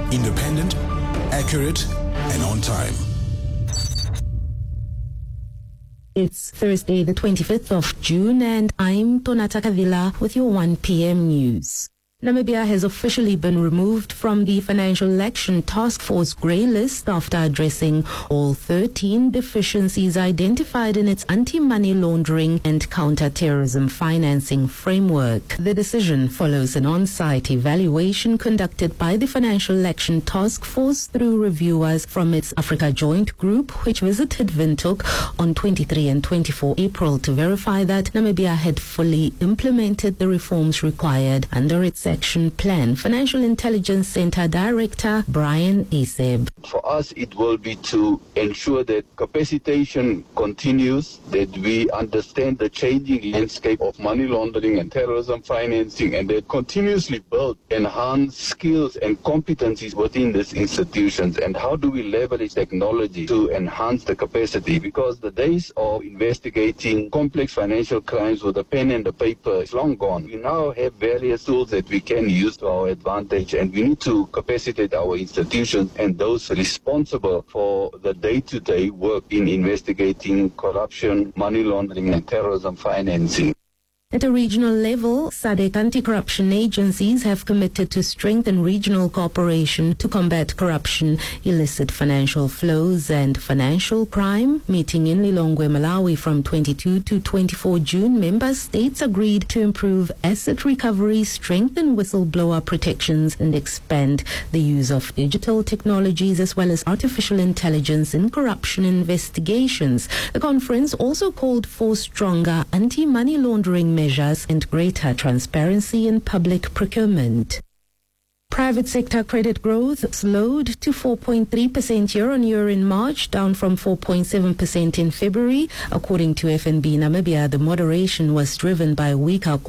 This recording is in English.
Independent, accurate, and on time. It's Thursday, the 25th of June, and I'm Tonata Kavila with your 1 p.m. news. Namibia has officially been removed from the Financial Action Task Force grey list after addressing all 13 deficiencies identified in its anti-money laundering and counter-terrorism financing framework. The decision follows an on-site evaluation conducted by the Financial Action Task Force through reviewers from its Africa Joint Group, which visited Windhoek on 23 and 24 April to verify that Namibia had fully implemented the reforms required under its action plan. Financial Intelligence Center Director Brian Iseb. For us, it will be to ensure that capacitation continues, that we understand the changing landscape of money laundering and terrorism financing, and that continuously build, enhance skills and competencies within these institutions. And how do we leverage technology to enhance the capacity? Because the days of investigating complex financial crimes with a pen and a paper is long gone. We now have various tools that we can use to our advantage, and we need to capacitate our institutions and those responsible for the day-to-day work in investigating corruption, money laundering, and terrorism financing. At a regional level, SADC anti-corruption agencies have committed to strengthen regional cooperation to combat corruption, illicit financial flows, and financial crime. Meeting in Lilongwe, Malawi from 22 to 24 June, member states agreed to improve asset recovery, strengthen whistleblower protections, and expand the use of digital technologies as well as artificial intelligence in corruption investigations. The conference also called for stronger anti-money laundering measures and greater transparency in public procurement. Private sector credit growth slowed to 4.3% year-on-year in March, down from 4.7% in February. According to FNB Namibia, the moderation was driven by weaker